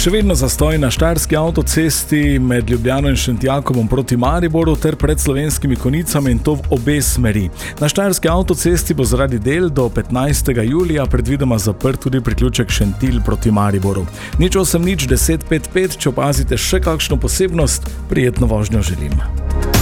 Še vedno zastoj na štajerski avtocesti med Ljubljano in Šentjakovom proti Mariboru ter pred Slovenskimi Konjicami, in to v obe smeri. Na štajerski avtocesti bo zaradi del do 15. julija predvidoma zaprt tudi priključek Šentilj proti Mariboru. 080 10 55, če opazite še kakšno posebnost, prijetno vožnjo želim.